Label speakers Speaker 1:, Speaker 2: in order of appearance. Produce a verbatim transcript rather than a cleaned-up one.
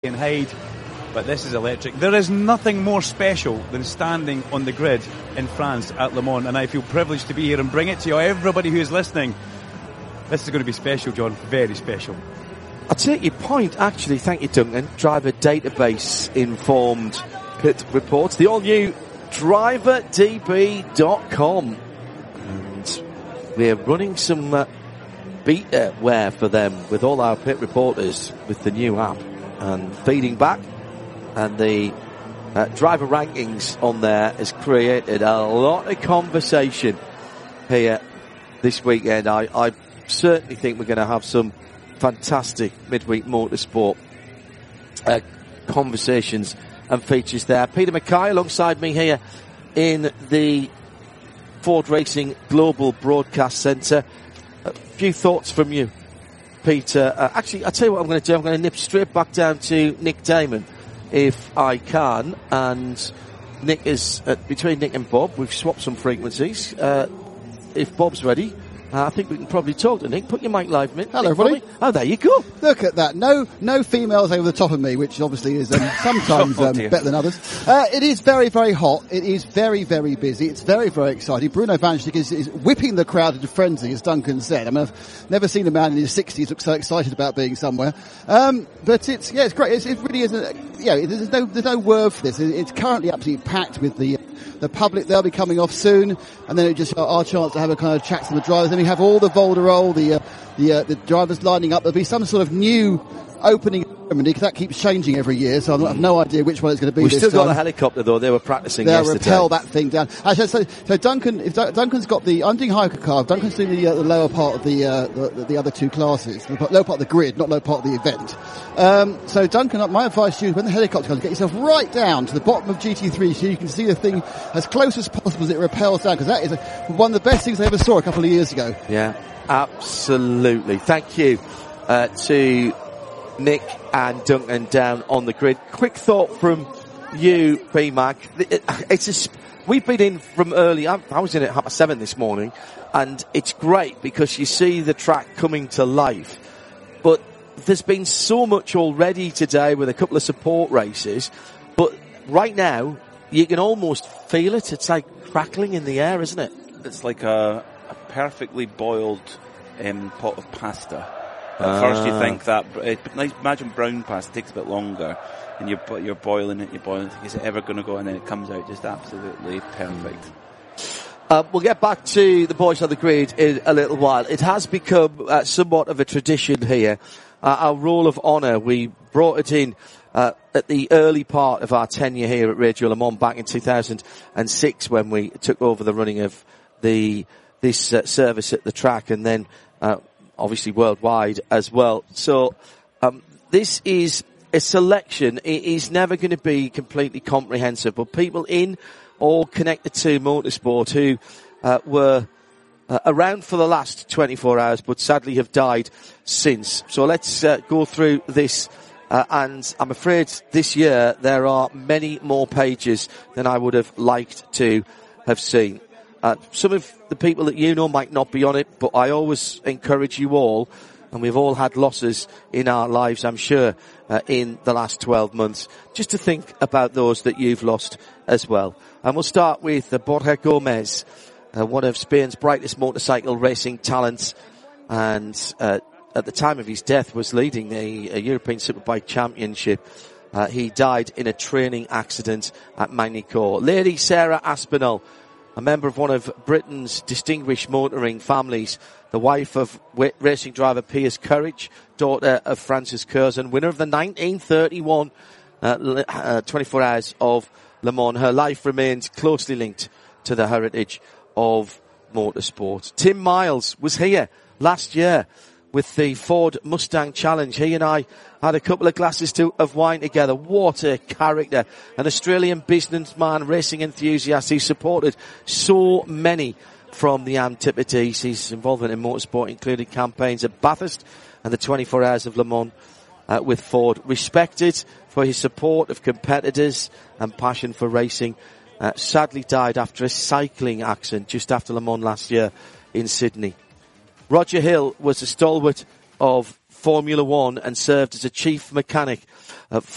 Speaker 1: and hide, but this is electric. There is nothing more special than standing on the grid in France at Le Mans, and I feel privileged to be here and bring it to you, everybody who is listening. This is going to be special, John, very special.
Speaker 2: I take your point, actually. Thank you, Duncan. Driver database informed pit reports. The all-new driver d b dot com. And we're running some uh, beta-ware for them with all our pit reporters with the new app and feeding back. And the uh, driver rankings on there has created a lot of conversation here this weekend. I, I certainly think we're going to have some fantastic midweek motorsport uh, conversations and features there. Peter Mackay alongside me here in the Ford Racing Global Broadcast Centre. A few thoughts from you, Peter. Uh, actually, I'll tell you what I'm going to do. I'm going to nip straight back down to Nick Damon, if I can. And Nick is, uh, between Nick and Bob, we've swapped some frequencies. Uh, if Bob's ready, Uh, I think we can probably talk to Nick. Put your mic live, Nick.
Speaker 3: Hello,
Speaker 2: Nick,
Speaker 3: everybody.
Speaker 2: Probably. Oh, there you go.
Speaker 3: Look at that. No no females over the top of me, which obviously is um, sometimes
Speaker 1: oh,
Speaker 3: um, better than others. Uh, it is very, very hot. It is very, very busy. It's very, very exciting. Bruno Vanschlik is, is whipping the crowd into frenzy, as Duncan said. I mean, I've never seen a man in his sixties look so excited about being somewhere. Um, but it's, yeah, it's great. It's, it really is, a, yeah, there's no, there's no word for this. It's currently absolutely packed with the the public. They'll be coming off soon, and then it's just our chance to have a kind of chat to the drivers. Then we have all the Volderole, the uh, the uh, the drivers lining up. There'll be some sort of new opening ceremony because that keeps changing every year, so I have no idea which one it's going to be.
Speaker 2: We've
Speaker 3: this
Speaker 2: still
Speaker 3: time.
Speaker 2: got a helicopter though. They were practicing
Speaker 3: They'll
Speaker 2: yesterday.
Speaker 3: rappel that thing down. Actually, so, so Duncan, if Duncan's got the, I'm doing hypercar. Duncan's doing the, uh, the lower part of the, uh, the the other two classes, the lower part of the grid, not lower part of the event. Um, so Duncan, my advice to you is when the helicopter comes, get yourself right down to the bottom of G T three so you can see the thing as close as possible as it rappels down, because that is a, one of the best things I ever saw a couple of years ago.
Speaker 2: Yeah, absolutely. Thank you uh, to Nick and Duncan down on the grid. Quick thought from you, B-Mac. It's a, we've been in from early. I, I was in at half past seven this morning, and it's great because you see the track coming to life. But there's been so much already today with a couple of support races. But right now, you can almost feel it. It's like crackling in the air, isn't it?
Speaker 4: It's like a, a perfectly boiled um, pot of pasta. At
Speaker 2: Ah.
Speaker 4: first you think that, uh, nice, imagine brown pasta takes a bit longer, and you're, you're boiling it, you're boiling it, is it ever going to go, and then it comes out just absolutely perfect.
Speaker 2: Uh, we'll get back to the boys on the grid in a little while. It has become uh, somewhat of a tradition here. Uh, our Roll of Honour, we brought it in uh, at the early part of our tenure here at Radio Le Mans back in two thousand six when we took over the running of the this uh, service at the track, and then uh, obviously worldwide as well. So um, this is a selection. It is never going to be completely comprehensive, but people in or connected to motorsport who uh, were uh, around for the last twenty-four hours, but sadly have died since. So let's uh, go through this. Uh, and I'm afraid this year there are many more pages than I would have liked to have seen. Uh, some of the people that you know might not be on it, but I always encourage you all, and we've all had losses in our lives, I'm sure, uh, in the last twelve months, just to think about those that you've lost as well. And we'll start with uh, Borja Gomez, uh, one of Spain's brightest motorcycle racing talents, and uh, at the time of his death was leading the uh, European Superbike Championship. Uh, he died in a training accident at Magny-Cours. Lady Sarah Aspinall, a member of one of Britain's distinguished motoring families, the wife of racing driver Piers Courage, daughter of Francis Curzon, winner of the nineteen thirty-one uh, uh, twenty-four Hours of Le Mans. Her life remains closely linked to the heritage of motorsport. Tim Miles was here last year with the Ford Mustang Challenge. He and I had a couple of glasses to, of wine together. What a character. An Australian businessman, racing enthusiast. He supported so many from the Antipodes. His involvement in motorsport included campaigns at Bathurst and the twenty-four Hours of Le Mans uh, with Ford. Respected for his support of competitors and passion for racing. Uh, sadly died after a cycling accident just after Le Mans last year in Sydney. Roger Hill was a stalwart of Formula One and served as a chief mechanic at